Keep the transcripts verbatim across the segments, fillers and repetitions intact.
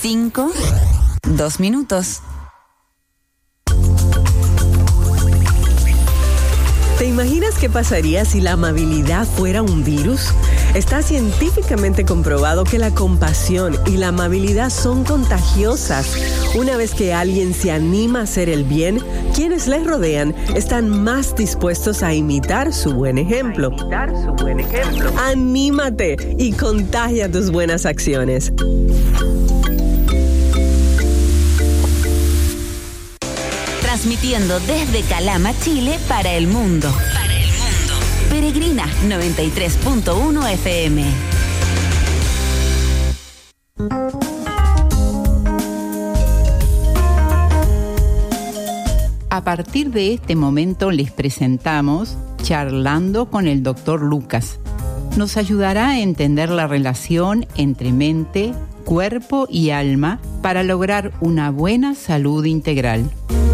cinco, dos minutos. ¿Te imaginas qué pasaría si la amabilidad fuera un virus? Está científicamente comprobado que la compasión y la amabilidad son contagiosas. Una vez que alguien se anima a hacer el bien, quienes les rodean están más dispuestos a imitar su buen ejemplo. A imitar su buen ejemplo. Anímate y contagia tus buenas acciones. Transmitiendo desde Calama, Chile, para el mundo. Para el mundo. Peregrina noventa y tres punto uno F M. A partir de este momento les presentamos Charlando con el doctor Lucas. Nos ayudará a entender la relación entre mente, cuerpo y alma para lograr una buena salud integral.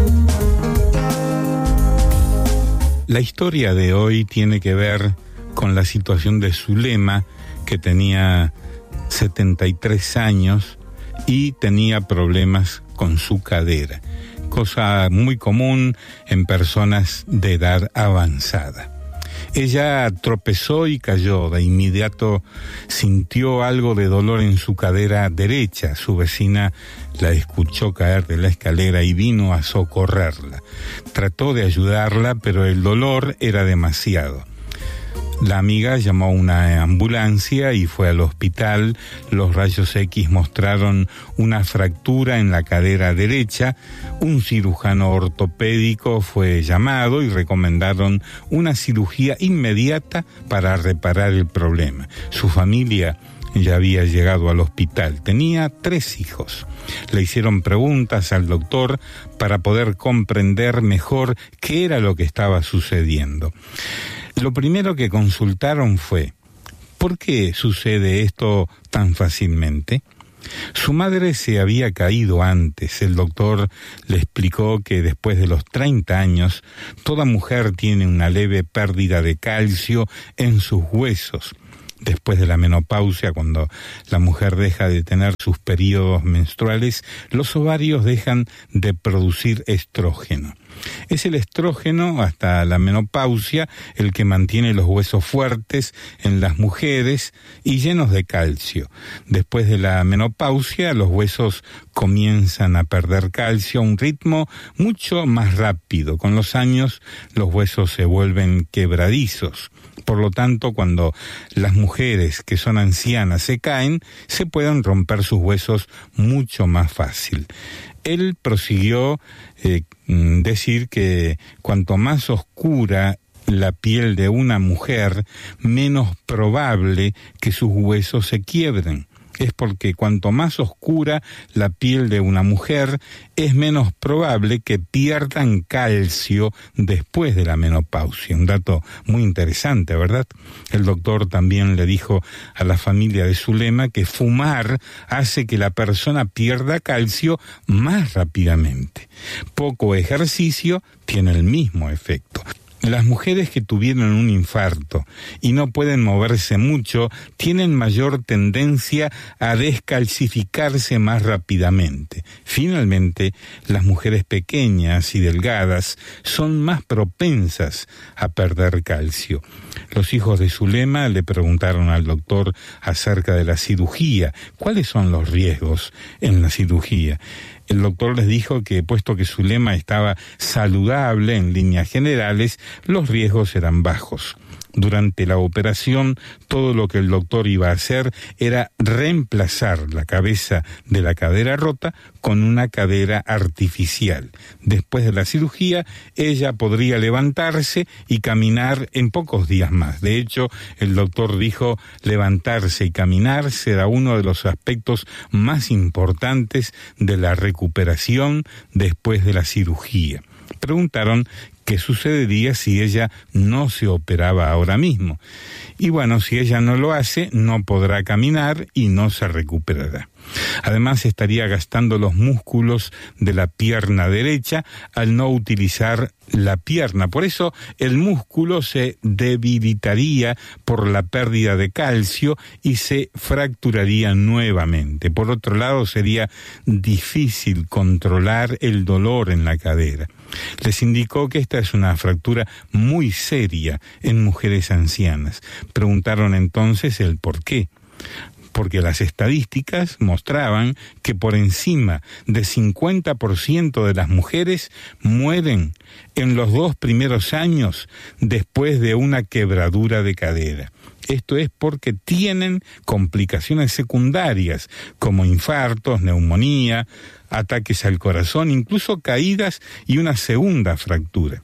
La historia de hoy tiene que ver con la situación de Zulema, que tenía setenta y tres años y tenía problemas con su cadera, cosa muy común en personas de edad avanzada. Ella tropezó y cayó. De inmediato sintió algo de dolor en su cadera derecha. Su vecina la escuchó caer de la escalera y vino a socorrerla. Trató de ayudarla, pero el dolor era demasiado. La amiga llamó a una ambulancia y fue al hospital. Los rayos X mostraron una fractura en la cadera derecha. Un cirujano ortopédico fue llamado y recomendaron una cirugía inmediata para reparar el problema. Su familia ya había llegado al hospital. Tenía tres hijos. Le hicieron preguntas al doctor para poder comprender mejor qué era lo que estaba sucediendo. Lo primero que consultaron fue: ¿por qué sucede esto tan fácilmente? Su madre se había caído antes. El doctor le explicó que después de los treinta años, toda mujer tiene una leve pérdida de calcio en sus huesos. Después de la menopausia, cuando la mujer deja de tener sus periodos menstruales, los ovarios dejan de producir estrógeno. Es el estrógeno hasta la menopausia el que mantiene los huesos fuertes en las mujeres y llenos de calcio. Después de la menopausia, los huesos comienzan a perder calcio a un ritmo mucho más rápido. Con los años, los huesos se vuelven quebradizos. Por lo tanto, cuando las mujeres que son ancianas se caen, se pueden romper sus huesos mucho más fácil. Él prosiguió eh, decir que cuanto más oscura la piel de una mujer, menos probable que sus huesos se quiebren. Es porque cuanto más oscura la piel de una mujer, es menos probable que pierdan calcio después de la menopausia. Un dato muy interesante, ¿verdad? El doctor también le dijo a la familia de Zulema que fumar hace que la persona pierda calcio más rápidamente. Poco ejercicio tiene el mismo efecto. Las mujeres que tuvieron un infarto y no pueden moverse mucho tienen mayor tendencia a descalcificarse más rápidamente. Finalmente, las mujeres pequeñas y delgadas son más propensas a perder calcio. Los hijos de Zulema le preguntaron al doctor acerca de la cirugía. ¿Cuáles son los riesgos en la cirugía? El doctor les dijo que, puesto que Zulema estaba saludable en líneas generales, los riesgos eran bajos. Durante la operación, todo lo que el doctor iba a hacer era reemplazar la cabeza de la cadera rota con una cadera artificial. Después de la cirugía, ella podría levantarse y caminar en pocos días más. De hecho, el doctor dijo, levantarse y caminar será uno de los aspectos más importantes de la recuperación después de la cirugía. Preguntaron qué sucedería si ella no se operaba ahora mismo. Y bueno, si ella no lo hace, no podrá caminar y no se recuperará. Además, estaría gastando los músculos de la pierna derecha al no utilizar la pierna. Por eso el músculo se debilitaría por la pérdida de calcio y se fracturaría nuevamente. Por otro lado, sería difícil controlar el dolor en la cadera. Les indicó que esta es una fractura muy seria en mujeres ancianas. Preguntaron entonces el por qué. Porque las estadísticas mostraban que por encima de cincuenta por ciento de las mujeres mueren en los dos primeros años después de una quebradura de cadera. Esto es porque tienen complicaciones secundarias como infartos, neumonía, ataques al corazón, incluso caídas y una segunda fractura.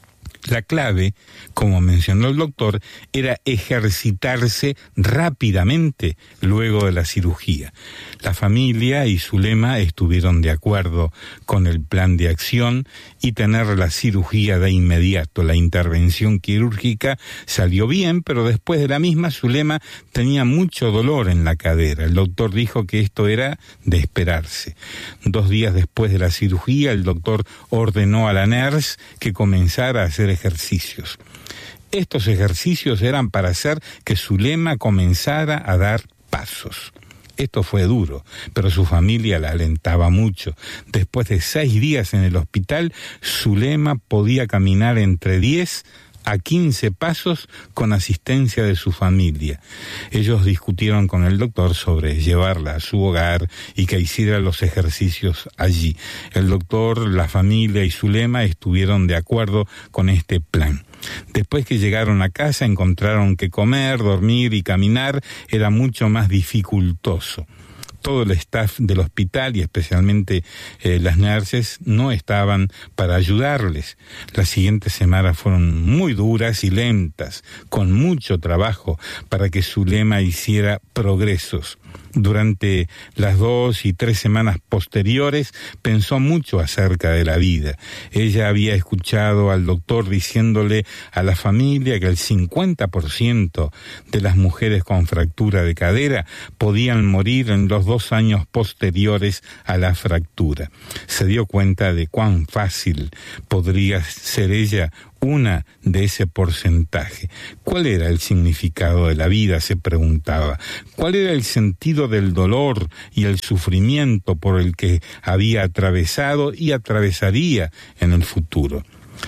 La clave, como mencionó el doctor, era ejercitarse rápidamente luego de la cirugía. La familia y Zulema estuvieron de acuerdo con el plan de acción y tener la cirugía de inmediato. La intervención quirúrgica salió bien, pero después de la misma Zulema tenía mucho dolor en la cadera. El doctor dijo que esto era de esperarse. Dos días después de la cirugía, el doctor ordenó a la nurse que comenzara a hacer ejercicios. Estos ejercicios eran para hacer que Zulema comenzara a dar pasos. Esto fue duro, pero su familia la alentaba mucho. Después de seis días en el hospital, Zulema podía caminar entre diez a quince pasos con asistencia de su familia. Ellos discutieron con el doctor sobre llevarla a su hogar y que hiciera los ejercicios allí. El doctor, la familia y Zulema estuvieron de acuerdo con este plan. Después que llegaron a casa, encontraron que comer, dormir y caminar era mucho más dificultoso. Todo el staff del hospital y especialmente eh, las nurses no estaban para ayudarles. Las siguientes semanas fueron muy duras y lentas, con mucho trabajo para que Zulema hiciera progresos. Durante las dos y tres semanas posteriores pensó mucho acerca de la vida. Ella había escuchado al doctor diciéndole a la familia que el cincuenta por ciento de las mujeres con fractura de cadera podían morir en los dos años posteriores a la fractura. Se dio cuenta de cuán fácil podría ser ella una de ese porcentaje. ¿Cuál era el significado de la vida?, se preguntaba. ¿Cuál era el sentido del dolor y el sufrimiento por el que había atravesado y atravesaría en el futuro?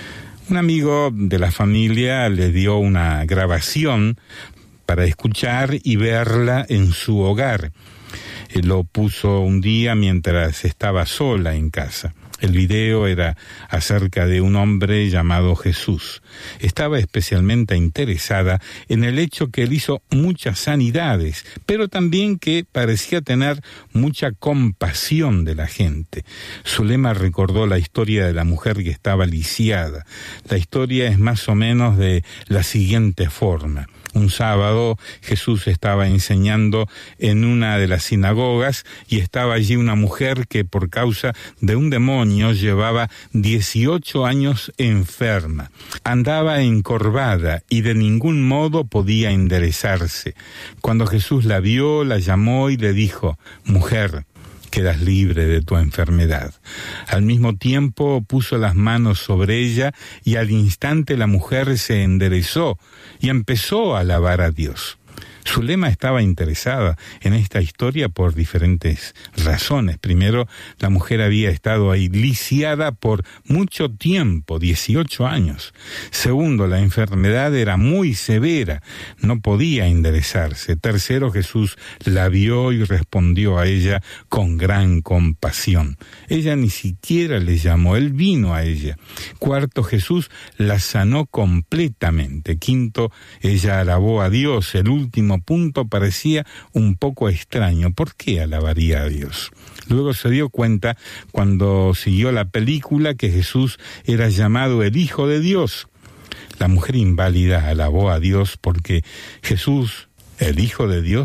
Un amigo de la familia le dio una grabación para escuchar y verla en su hogar. Él lo puso un día mientras estaba sola en casa. El video era acerca de un hombre llamado Jesús. Estaba especialmente interesada en el hecho que él hizo muchas sanidades, pero también que parecía tener mucha compasión de la gente. Zulema recordó la historia de la mujer que estaba lisiada. La historia es más o menos de la siguiente forma. Un sábado Jesús estaba enseñando en una de las sinagogas y estaba allí una mujer que por causa de un demonio llevaba dieciocho años enferma. Andaba encorvada y de ningún modo podía enderezarse. Cuando Jesús la vio, la llamó y le dijo: «Mujer, quedas libre de tu enfermedad». Al mismo tiempo puso las manos sobre ella y al instante la mujer se enderezó y empezó a alabar a Dios. Zulema estaba interesada en esta historia por diferentes razones. Primero, la mujer había estado ahí lisiada por mucho tiempo, dieciocho años. Segundo, la enfermedad era muy severa, no podía enderezarse. Tercero, Jesús la vio y respondió a ella con gran compasión. Ella ni siquiera le llamó, él vino a ella. Cuarto, Jesús la sanó completamente. Quinto, ella alabó a Dios. El último punto parecía un poco extraño. ¿Por qué alabaría a Dios? Luego se dio cuenta, cuando siguió la película, que Jesús era llamado el Hijo de Dios. La mujer inválida alabó a Dios porque Jesús, el Hijo de Dios,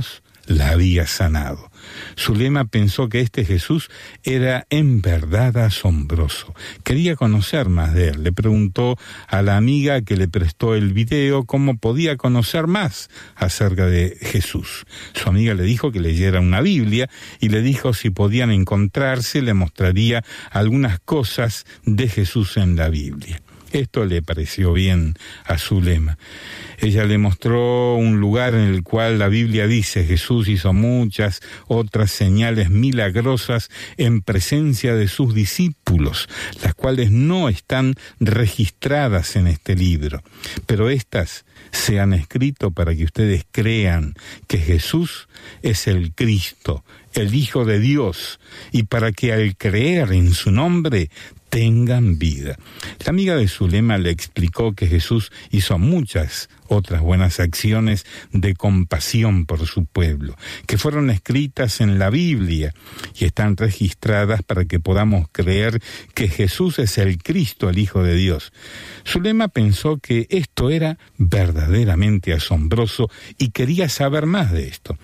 la había sanado. Zulema pensó que este Jesús era en verdad asombroso. Quería conocer más de él. Le preguntó a la amiga que le prestó el video cómo podía conocer más acerca de Jesús. Su amiga le dijo que leyera una Biblia y le dijo si podían encontrarse, le mostraría algunas cosas de Jesús en la Biblia. Esto le pareció bien a Zulema. Ella le mostró un lugar en el cual la Biblia dice: Jesús hizo muchas otras señales milagrosas en presencia de sus discípulos, las cuales no están registradas en este libro. Pero estas se han escrito para que ustedes crean que Jesús es el Cristo, el Hijo de Dios, y para que al creer en su nombre tengan vida. La amiga de Zulema le explicó que Jesús hizo muchas otras buenas acciones de compasión por su pueblo, que fueron escritas en la Biblia y están registradas para que podamos creer que Jesús es el Cristo, el Hijo de Dios. Zulema pensó que esto era verdaderamente asombroso y quería saber más de esto.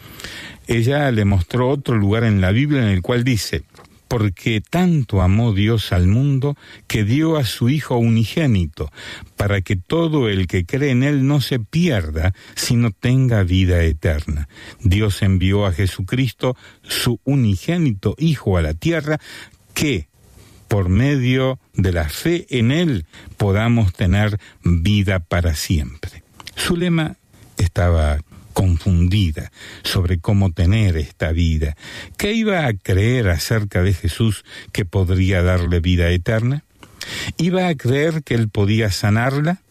Ella le mostró otro lugar en la Biblia en el cual dice: porque tanto amó Dios al mundo que dio a su Hijo unigénito, para que todo el que cree en Él no se pierda, sino tenga vida eterna. Dios envió a Jesucristo, su unigénito Hijo, a la tierra, que por medio de la fe en Él podamos tener vida para siempre. Zulema estaba confundida sobre cómo tener esta vida. ¿Qué iba a creer acerca de Jesús que podría darle vida eterna? ¿Iba a creer que Él podía sanarla?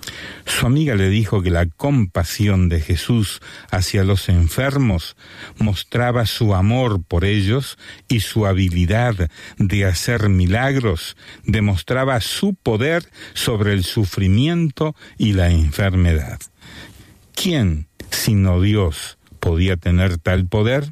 Su amiga le dijo que la compasión de Jesús hacia los enfermos mostraba su amor por ellos y su habilidad de hacer milagros demostraba su poder sobre el sufrimiento y la enfermedad. ¿Quién, sino Dios, podía tener tal poder?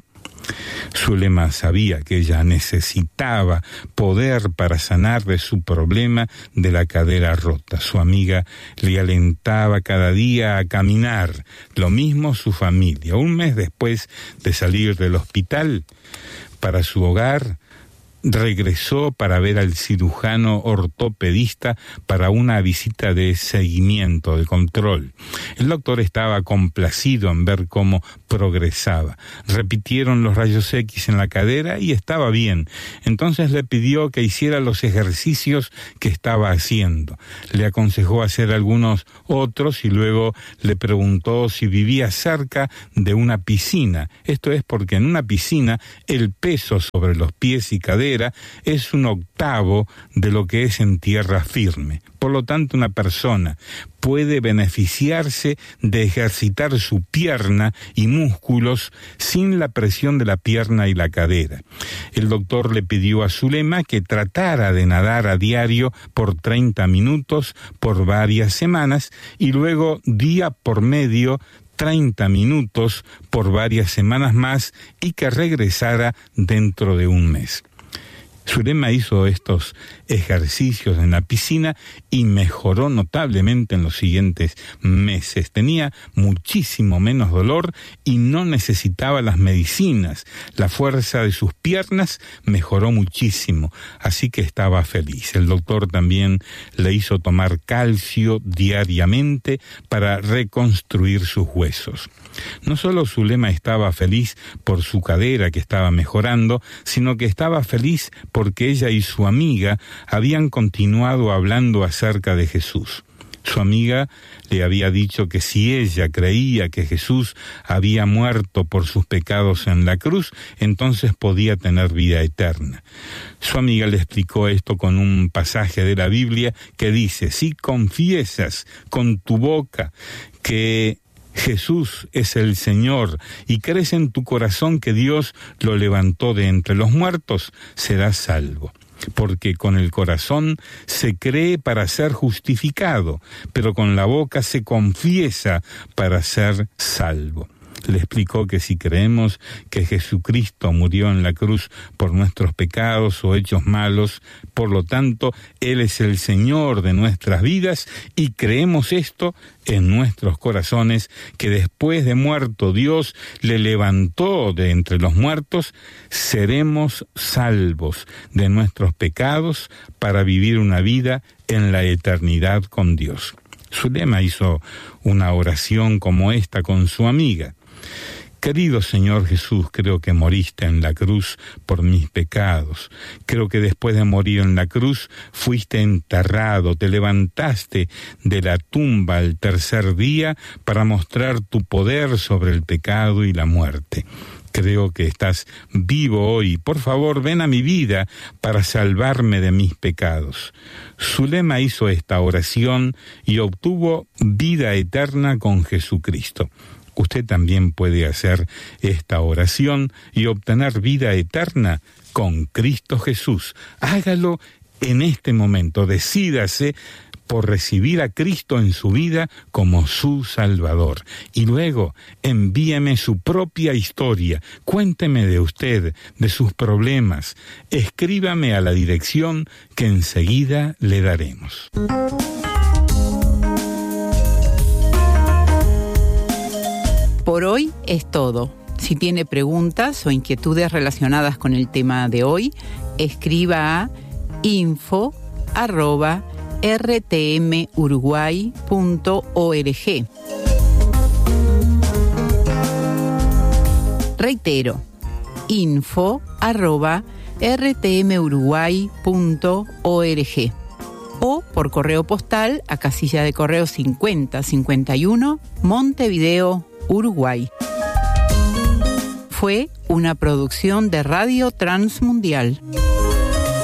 Zulema sabía que ella necesitaba poder para sanar de su problema de la cadera rota. Su amiga le alentaba cada día a caminar, lo mismo su familia. Un mes después de salir del hospital para su hogar, regresó para ver al cirujano ortopedista para una visita de seguimiento, de control. El doctor estaba complacido en ver cómo progresaba. Repitieron los rayos X en la cadera y estaba bien. Entonces le pidió que hiciera los ejercicios que estaba haciendo. Le aconsejó hacer algunos otros y luego le preguntó si vivía cerca de una piscina. Esto es porque en una piscina el peso sobre los pies y cadera es un octavo de lo que es en tierra firme. Por lo tanto, una persona puede beneficiarse de ejercitar su pierna y músculos sin la presión de la pierna y la cadera. El doctor le pidió a Zulema que tratara de nadar a diario por treinta minutos por varias semanas y luego día por medio treinta minutos por varias semanas más y que regresara dentro de un mes. Zulema hizo estos ejercicios en la piscina y mejoró notablemente en los siguientes meses. Tenía muchísimo menos dolor y no necesitaba las medicinas. La fuerza de sus piernas mejoró muchísimo, así que estaba feliz. El doctor también le hizo tomar calcio diariamente para reconstruir sus huesos. No solo Zulema estaba feliz por su cadera que estaba mejorando, sino que estaba feliz porque ella y su amiga habían continuado hablando acerca de Jesús. Su amiga le había dicho que si ella creía que Jesús había muerto por sus pecados en la cruz, entonces podía tener vida eterna. Su amiga le explicó esto con un pasaje de la Biblia que dice: si confiesas con tu boca que Jesús es el Señor y crees en tu corazón que Dios lo levantó de entre los muertos, serás salvo. Porque con el corazón se cree para ser justificado, pero con la boca se confiesa para ser salvo. Le explicó que si creemos que Jesucristo murió en la cruz por nuestros pecados o hechos malos, por lo tanto, Él es el Señor de nuestras vidas y creemos esto en nuestros corazones, que después de muerto Dios le levantó de entre los muertos, seremos salvos de nuestros pecados para vivir una vida en la eternidad con Dios. Zulema hizo una oración como esta con su amiga. Querido Señor Jesús, creo que moriste en la cruz por mis pecados. Creo que después de morir en la cruz fuiste enterrado, te levantaste de la tumba al tercer día para mostrar tu poder sobre el pecado y la muerte. Creo que estás vivo hoy. Por favor, ven a mi vida para salvarme de mis pecados. Zulema hizo esta oración y obtuvo vida eterna con Jesucristo. Usted también puede hacer esta oración y obtener vida eterna con Cristo Jesús. Hágalo en este momento. Decídase por recibir a Cristo en su vida como su Salvador. Y luego envíeme su propia historia. Cuénteme de usted, de sus problemas. Escríbame a la dirección que enseguida le daremos. Por hoy es todo. Si tiene preguntas o inquietudes relacionadas con el tema de hoy, escriba a info arroba r t m uruguay punto org. Reitero, info arroba r t m uruguay punto org o por correo postal a casilla de correo cincuenta cincuenta y uno, Montevideo, Uruguay. Fue una producción de Radio Transmundial.